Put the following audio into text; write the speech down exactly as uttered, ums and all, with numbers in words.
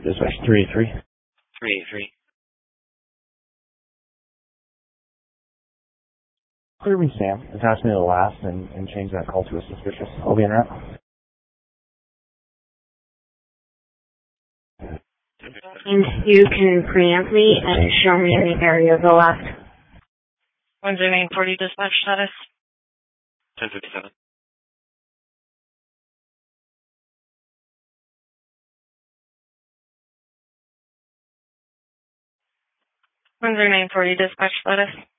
Dispatch three eight three. three eight three. Clear me, Sam. Attach me to the last and, and change that call to a suspicious. I'll be en route. And you can preempt me and show me any areas of left. Windsor nine forty dispatch status. ten fifty-seven. Windsor nine forty dispatch status.